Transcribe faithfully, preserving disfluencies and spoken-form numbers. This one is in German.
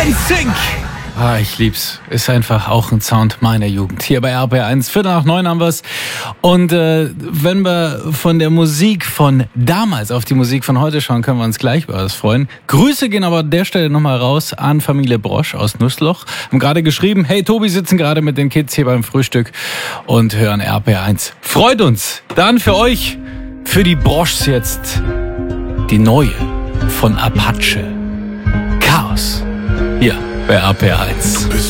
Sync. Ah, ich lieb's. Ist einfach auch ein Sound meiner Jugend. Hier bei R P R eins, Viertel nach neun haben wir's. Und äh, wenn wir von der Musik von damals auf die Musik von heute schauen, können wir uns gleich über was freuen. Grüße gehen aber an der Stelle nochmal raus an Familie Brosch aus Nussloch. Haben gerade geschrieben, hey Tobi, sitzen gerade mit den Kids hier beim Frühstück und hören R P R eins. Freut uns. Dann für euch, für die Broschs jetzt, die neue von Apache. Chaos. Hier bei R P R eins.